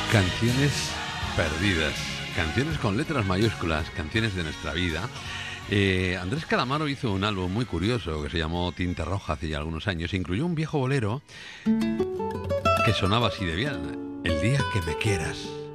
Canciones perdidas, canciones con letras mayúsculas, canciones de nuestra vida. Andrés Calamaro hizo un álbum muy curioso que se llamó Tinta Roja hace ya algunos años. Incluyó un viejo bolero que sonaba así de bien: El día que me quieras.